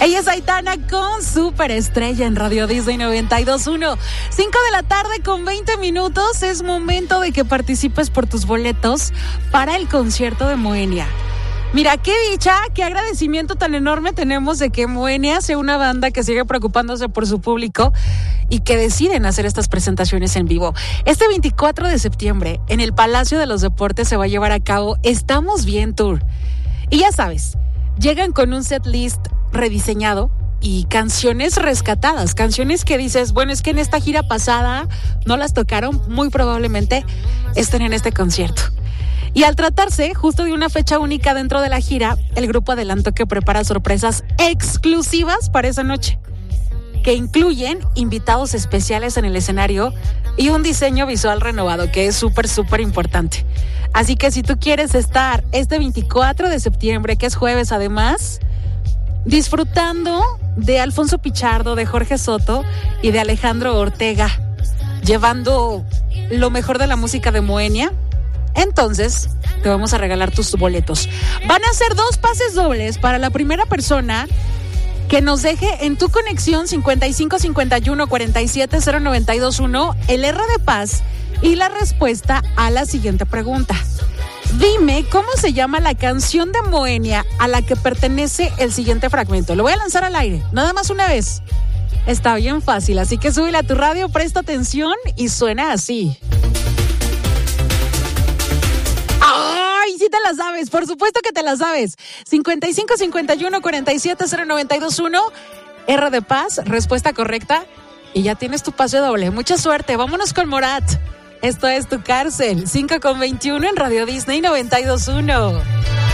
Ella es Aitana con Superestrella en Radio Disney 92.1. 5 de la tarde con 20 minutos. Es momento de que participes por tus boletos para el concierto de Moenia. Mira, qué dicha, qué agradecimiento tan enorme tenemos de que Moenia sea una banda que sigue preocupándose por su público y que deciden hacer estas presentaciones en vivo. Este 24 de septiembre, en el Palacio de los Deportes se va a llevar a cabo Estamos Bien Tour. Y ya sabes, llegan con un set list rediseñado y canciones rescatadas, canciones que dices, bueno, es que en esta gira pasada no las tocaron, muy probablemente estén en este concierto. Y al tratarse justo de una fecha única dentro de la gira, el grupo adelantó que prepara sorpresas exclusivas para esa noche, que incluyen invitados especiales en el escenario y un diseño visual renovado, que es súper importante. Así que si tú quieres estar este 24 de septiembre, que es jueves además, disfrutando de Alfonso Pichardo, de Jorge Soto y de Alejandro Ortega, llevando lo mejor de la música de Moenia, entonces te vamos a regalar tus boletos. Van a ser 2 pases dobles para la primera persona que nos deje en tu conexión 55 51 47 0921 el R de Paz y la respuesta a la siguiente pregunta. Dime cómo se llama la canción de Moenia a la que pertenece el siguiente fragmento. Lo voy a lanzar al aire, nada más una vez. Está bien fácil, así que súbele a tu radio, presta atención y suena así. ¡Ay, sí te la sabes! Por supuesto que te la sabes. 55 51 47 0921 R de Paz, respuesta correcta. Y ya tienes tu pase doble. Mucha suerte. Vámonos con Morat. Esto es Tu Cárcel. 5:21 en Radio Disney 92.1.